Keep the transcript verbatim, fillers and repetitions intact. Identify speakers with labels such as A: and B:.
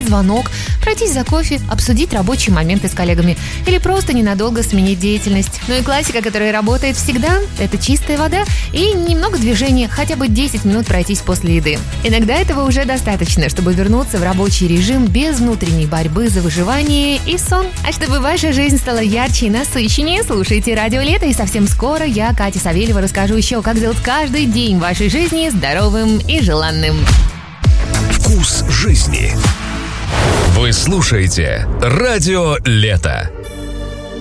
A: звонок, пройтись за кофе, обсудить рабочие моменты с коллегами или просто ненадолго сменить деятельность. Ну и классика, которая работает всегда, это чистая вода и немного движения, хотя бы десять минут пройтись после еды. Иногда этого уже достаточно, чтобы вернуться в рабочий режим без внутренней борьбы за выживание и сон. А чтобы ваша жизнь стала ярче и насыщеннее, слушайте «Радио Лето», и совсем скоро я, Катя Савельева, расскажу еще, как сделать каждый день вашей жизни здоровым и желанным.
B: Вкус жизни. Вы слушаете «Радио Лето».